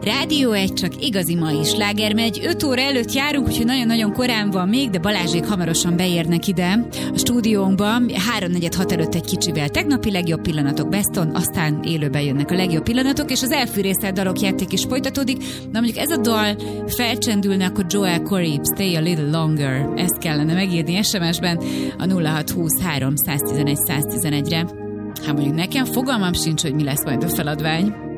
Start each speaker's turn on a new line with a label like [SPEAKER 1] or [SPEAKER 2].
[SPEAKER 1] Rádió 1, csak igazi mai sláger megy. 5 óra előtt járunk, úgyhogy nagyon-nagyon korán van még, de Balázsék hamarosan beérnek ide a stúdiónkba. 3-4-6 előtt egy kicsivel. Tegnapi legjobb pillanatok Beston, aztán élőben jönnek a legjobb pillanatok, és az elfűrészelt dalok játék is folytatódik. Na mondjuk ez a dal felcsendülne, akkor Joel Corey, Stay a Little Longer. Ezt kellene megírni SMS-ben a 0623 111 111-re. Hát mondjuk nekem fogalmam sincs, hogy mi lesz majd a feladvány.